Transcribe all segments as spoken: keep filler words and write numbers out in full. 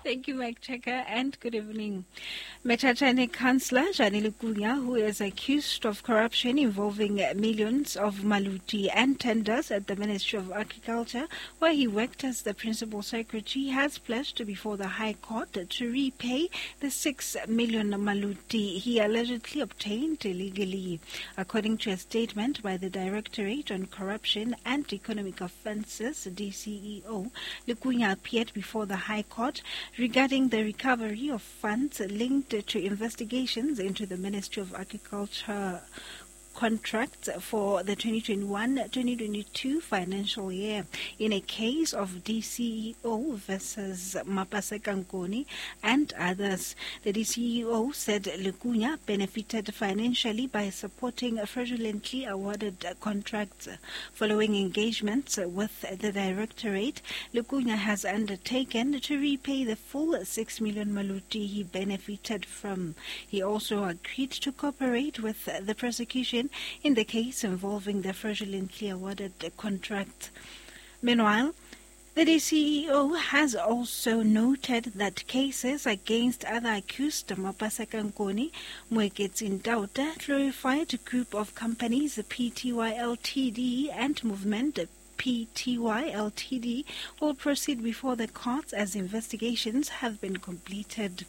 Thank you, Mike Checker, and good evening. Mechachane Councillor Janile Legunya, who is accused of corruption involving millions of maluti and tenders at the Ministry of Agriculture, where he worked as the Principal Secretary, has pledged before the High Court to repay the six million maluti he allegedly obtained illegally. According to a statement by the Directorate on Corruption and Economic Offences, D C E O, Legunya appeared before the High Court regarding the recovery of funds linked to investigations into the Ministry of Agriculture contracts for the twenty twenty-one twenty twenty-two financial year in a case of D C E O versus Mapaseka Nkoni and others. The D C E O said Legunya benefited financially by supporting fraudulently awarded contracts. Following engagements with the Directorate, Legunya has undertaken to repay the full six million maluti he benefited from. He also agreed to cooperate with the prosecution in the case involving the fraudulently awarded contract. Meanwhile, the D C E O has also noted that cases against other accused, Mapaseka Nkoni, Mweketsi Ndauta, Glorified Group of Companies, P T Y L T D, and Movement P T Y L T D, will proceed before the courts as investigations have been completed.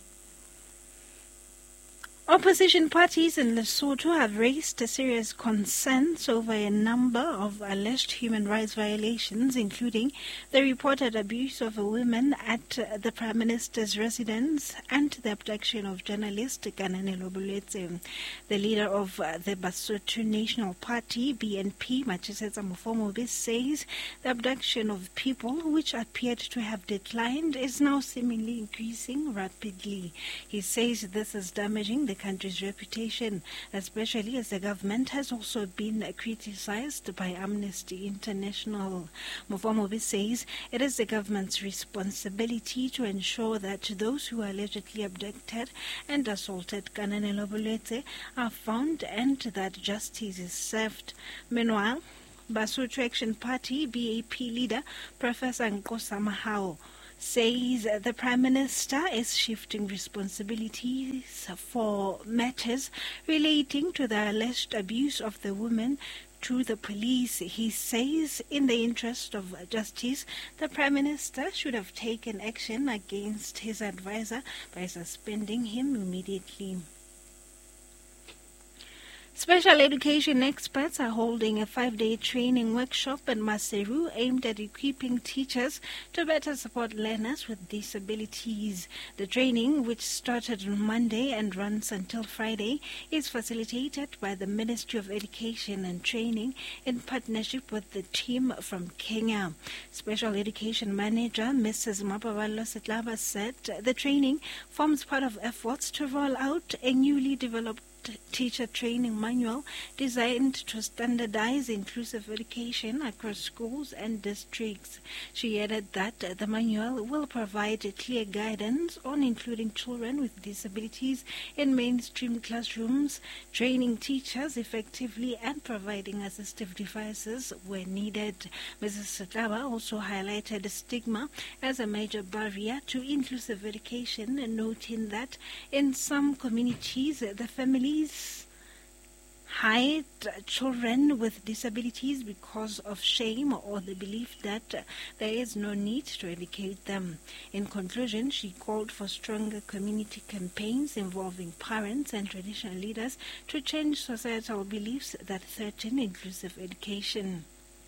Opposition parties in Lesotho have raised serious concerns over a number of alleged human rights violations, including the reported abuse of a woman at the Prime Minister's residence and the abduction of journalist Kananelo Buletse. The leader of the Basotho National Party, B N P, Matshisetsa Mofomobe, says the abduction of people, which appeared to have declined, is now seemingly increasing rapidly. He says this is damaging the country's reputation, especially as the government has also been criticized by Amnesty International. Mofomobe says it is the government's responsibility to ensure that those who allegedly abducted and assaulted Kananelo Buletse are found and that justice is served. Meanwhile, Basotho Action Party B A P leader Professor Nkosi Mahao says the Prime Minister is shifting responsibilities for matters relating to the alleged abuse of the woman to the police. He says in the interest of justice, the Prime Minister should have taken action against his advisor by suspending him immediately. Special education experts are holding a five-day training workshop in Maseru aimed at equipping teachers to better support learners with disabilities. The training, which started on Monday and runs until Friday, is facilitated by the Ministry of Education and Training in partnership with the team from Kenya. Special Education Manager Missus Mapavalo Setlaba said the training forms part of efforts to roll out a newly developed teacher training manual designed to standardize inclusive education across schools and districts. She added that the manual will provide clear guidance on including children with disabilities in mainstream classrooms, training teachers effectively, and providing assistive devices where needed. Missus Setlaba also highlighted stigma as a major barrier to inclusive education, noting that in some communities the family hide children with disabilities because of shame or the belief that there is no need to educate them. In conclusion, she called for stronger community campaigns involving parents and traditional leaders to change societal beliefs that threaten inclusive education.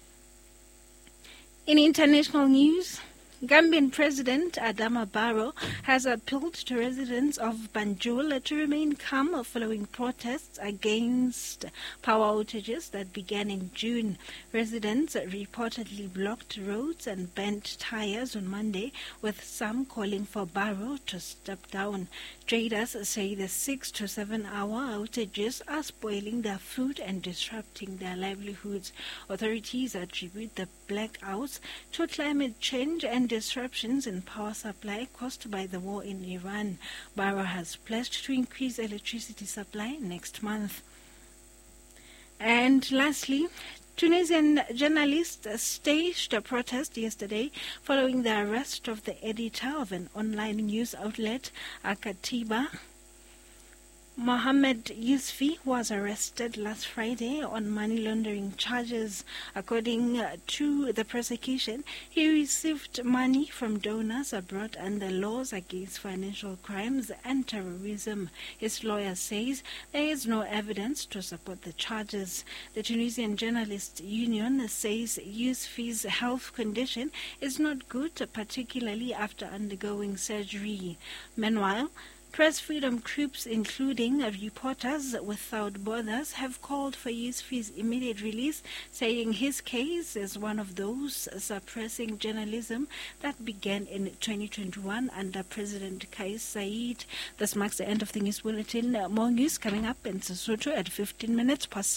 In international news, Gambian President Adama Barrow has appealed to residents of Banjul to remain calm following protests against power outages that began in June. Residents reportedly blocked roads and bent tires on Monday, with some calling for Barrow to step down. Traders say the six to seven hour outages are spoiling their food and disrupting their livelihoods. Authorities attribute the blackouts to climate change and disruptions in power supply caused by the war in Iran. Barrow has pledged to increase electricity supply next month. And lastly, Tunisian journalists staged a protest yesterday following the arrest of the editor of an online news outlet, Akatiba. Mohamed Yousfi was arrested last Friday on money laundering charges. According to the prosecution, he received money from donors abroad under laws against financial crimes and terrorism. His lawyer says there is no evidence to support the charges. The Tunisian Journalists Union says Yousfi's health condition is not good, particularly after undergoing surgery. Meanwhile, press freedom groups, including Reporters Without Borders, have called for Yousfi's immediate release, saying his case is one of those suppressing journalism that began in twenty twenty-one under President Kais Saied. This marks the end of the news bulletin. More news coming up in Sesotho at fifteen minutes past